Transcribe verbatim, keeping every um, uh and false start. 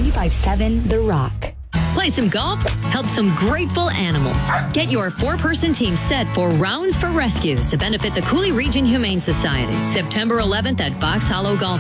ninety-five seven The Rock. Play some golf, help some grateful animals. Get your four-person team set for Rounds for Rescues to benefit the Cooley Region Humane Society. September eleventh at Fox Hollow Golf